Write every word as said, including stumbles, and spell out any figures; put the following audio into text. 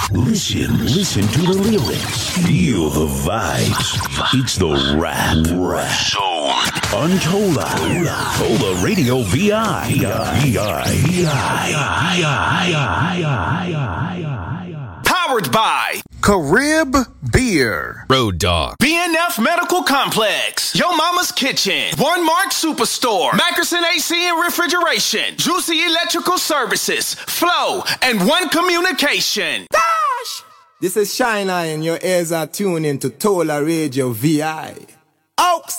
Listen, listen to the lyrics. Feel the vibes. It's the rap. Rap. Soul. Untola. Tola Radio V I. V I. V I. V I. Powered by Carib Beer, Road Dog, B N F Medical Complex, Yo Mama's Kitchen, One Mark Superstore, Mackerson A C and Refrigeration, Juicy Electrical Services, Flow, and One Communication. Gosh! This is Shine Eye and your ears are tuned into Tola Radio V I. Oaks